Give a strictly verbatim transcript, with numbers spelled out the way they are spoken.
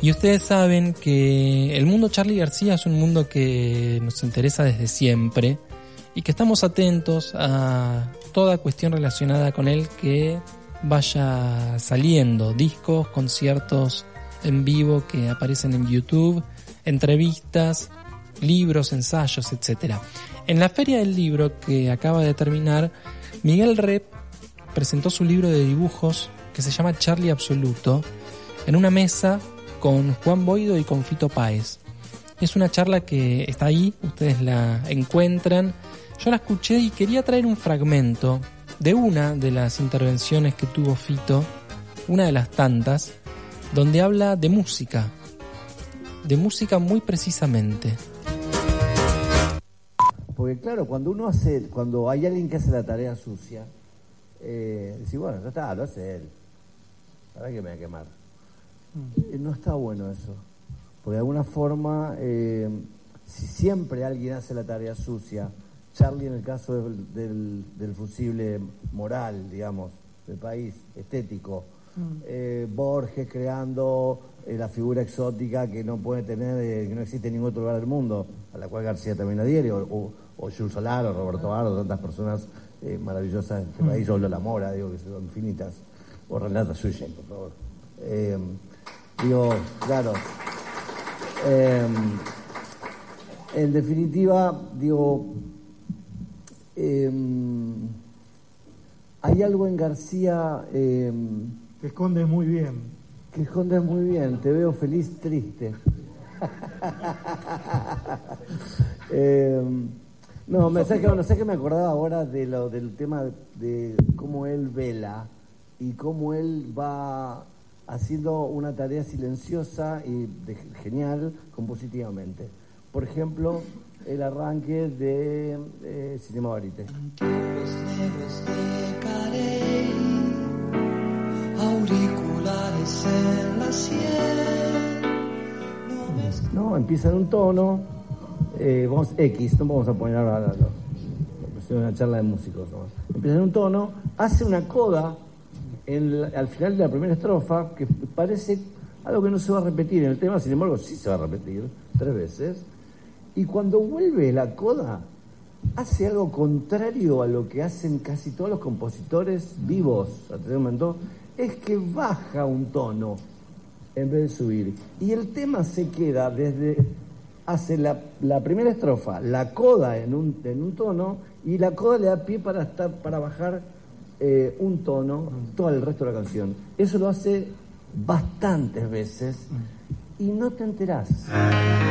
Y ustedes saben que el mundo Charly García es un mundo que nos interesa desde siempre y que estamos atentos a toda cuestión relacionada con él que vaya saliendo, discos, conciertos en vivo que aparecen en YouTube, entrevistas, libros, ensayos, etcétera. En la Feria del Libro que acaba de terminar, Miguel Rep presentó su libro de dibujos que se llama Charly Absoluto en una mesa con Juan Boido y con Fito Páez. Es una charla que está ahí, ustedes la encuentran. Yo la escuché y quería traer un fragmento de una de las intervenciones que tuvo Fito, una de las tantas, donde habla de música, de música muy precisamente. Porque claro, cuando uno hace, cuando hay alguien que hace la tarea sucia, eh, dice, bueno, ya está, lo hace él. ¿Para qué me va a quemar? Mm. No está bueno eso. Porque de alguna forma, eh, si siempre alguien hace la tarea sucia, Charly en el caso del, del, del fusible moral, digamos, del país, estético, mm. eh, Borges creando eh, la figura exótica que no puede tener, eh, que no existe en ningún otro lugar del mundo, a la cual García también adhiere, o, o, o Jules Solar, o Roberto Bardo, tantas personas eh, maravillosas en este mm. país, o Lola Mora, digo, que son infinitas, o Renata Suyen, por favor. Eh, digo, claro. Eh, en definitiva, digo, eh, hay algo en García eh, que escondes muy bien. Que escondes muy bien. Te veo feliz, triste. eh, no, me sé que, no sé que me acordaba ahora de lo, del tema de cómo él vela y cómo él va haciendo una tarea silenciosa y de, genial compositivamente. Por ejemplo, el arranque de eh, Cinema Verite. Auriculares en la sien. No, empieza en un tono, eh, vamos X, no vamos a poner ahora la, la, la, una charla de músicos, ¿no? Empieza en un tono, hace una coda en la, al final de la primera estrofa que parece algo que no se va a repetir en el tema, sin embargo sí se va a repetir tres veces, y cuando vuelve la coda hace algo contrario a lo que hacen casi todos los compositores vivos hasta ese momento, es que baja un tono en vez de subir, y el tema se queda desde hace la, la primera estrofa, la coda en un, en un tono, y la coda le da pie para estar para bajar eh, un tono todo el resto de la canción. Eso lo hace bastantes veces y no te enterás.